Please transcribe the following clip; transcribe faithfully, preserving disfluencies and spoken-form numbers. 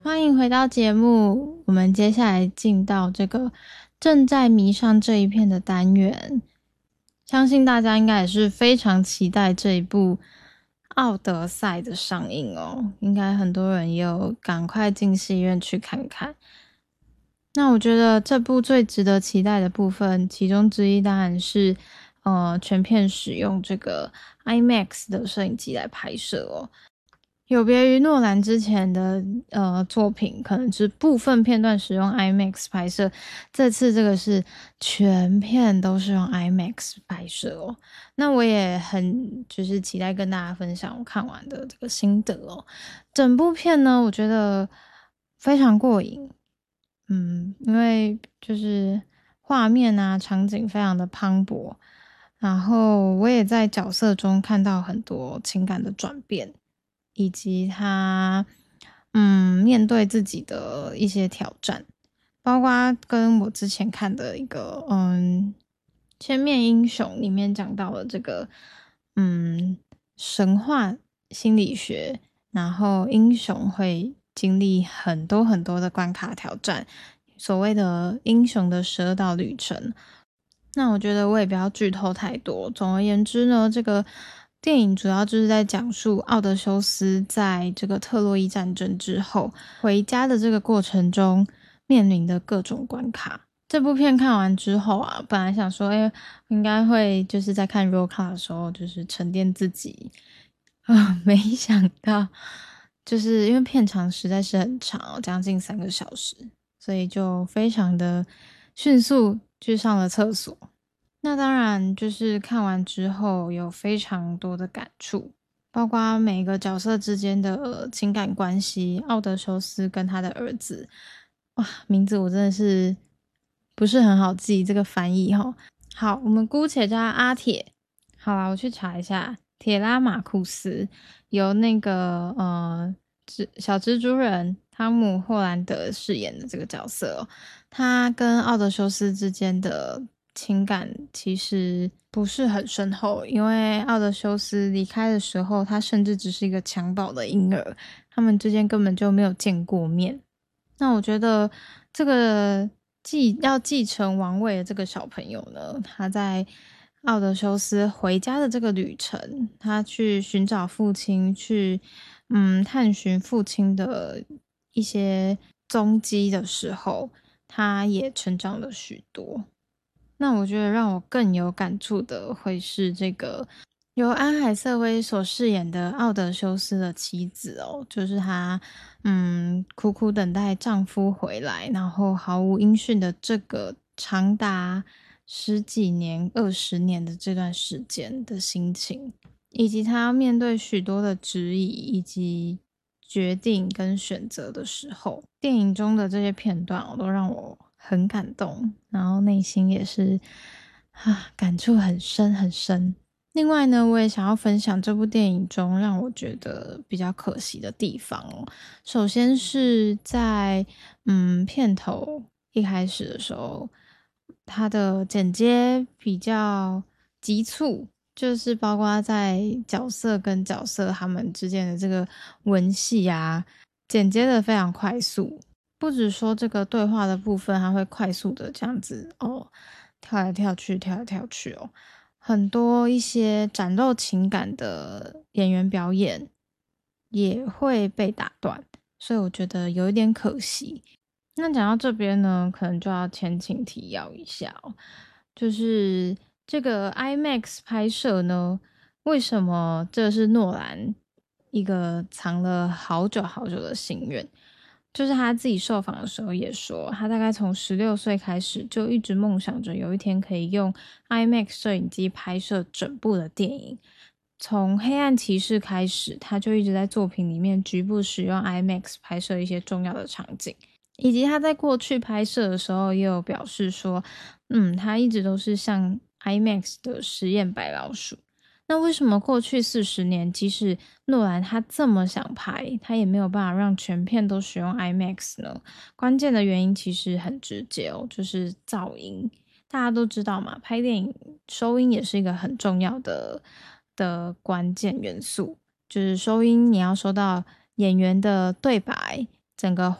欢迎回到节目，我们接下来进到这个正在迷上这一片的单元。相信大家应该也是非常期待这一部《奥德赛》的上映哦，应该很多人也有赶快进戏院去看看。那我觉得这部最值得期待的部分，其中之一当然是呃全片使用这个 IMAX 的摄影机来拍摄哦。有别于诺兰之前的呃作品，可能是部分片段使用 IMAX 拍摄，这次这个是全片都是用 IMAX 拍摄哦。那我也很就是期待跟大家分享我看完的这个心得哦。整部片呢，我觉得非常过瘾，嗯，因为就是画面啊场景非常的磅礴，然后我也在角色中看到很多情感的转变。以及他嗯面对自己的一些挑战，包括跟我之前看的一个嗯千面英雄里面讲到了这个嗯神话心理学，然后英雄会经历很多很多的关卡挑战，所谓的英雄的十二道旅程。那我觉得我也不要剧透太多。总而言之呢，这个电影主要就是在讲述奥德修斯在这个特洛伊战争之后回家的这个过程中面临的各种关卡。这部片看完之后啊，本来想说，哎、欸，应该会就是在看 roll call 的时候，就是沉淀自己啊，没想到就是因为片长实在是很长，将近三个小时，所以就非常的迅速去上了厕所。那当然就是看完之后有非常多的感触，包括每个角色之间的情感关系，奥德修斯跟他的儿子，哇，名字我真的是不是很好记，这个翻译齁。好，我们姑且叫他阿铁。好啦，我去查一下，铁拉马库斯由那个呃小蜘蛛人汤姆·霍兰德饰演的这个角色哦，他跟奥德修斯之间的情感其实不是很深厚，因为奥德修斯离开的时候，他甚至只是一个襁褓的婴儿，他们之间根本就没有见过面。那我觉得这个继要继承王位的这个小朋友呢，他在奥德修斯回家的这个旅程，他去寻找父亲，去嗯探寻父亲的一些踪迹的时候，他也成长了许多。那我觉得让我更有感触的会是这个由安海瑟薇所饰演的奥德修斯的妻子哦，就是她嗯苦苦等待丈夫回来，然后毫无音讯的这个长达十几年、二十年的这段时间的心情，以及她面对许多的质疑以及决定跟选择的时候，电影中的这些片段哦，都让我很感动，然后内心也是啊感触很深很深。另外呢，我也想要分享这部电影中让我觉得比较可惜的地方哦。首先是在嗯片头一开始的时候，它的剪接比较急促，就是包括在角色跟角色他们之间的这个文戏啊，剪接的非常快速。不只说这个对话的部分，它会快速的这样子哦，跳来跳去，跳来跳去哦。很多一些展露情感的演员表演也会被打断，所以我觉得有一点可惜。那讲到这边呢，可能就要前情提要一下哦，就是这个 IMAX 拍摄呢，为什么这是诺兰一个藏了好久好久的心愿？就是他自己受访的时候也说，他大概从十六岁开始就一直梦想着有一天可以用 IMAX 摄影机拍摄整部的电影。从黑暗骑士开始，他就一直在作品里面局部使用 IMAX 拍摄一些重要的场景，以及他在过去拍摄的时候也有表示说，嗯，他一直都是像 IMAX 的实验白老鼠。那为什么过去四十年，即使诺兰他这么想拍，他也没有办法让全片都使用 IMAX 呢？关键的原因其实很直接哦，就是噪音。大家都知道嘛，拍电影收音也是一个很重要的的关键元素，就是收音你要收到演员的对白、 整个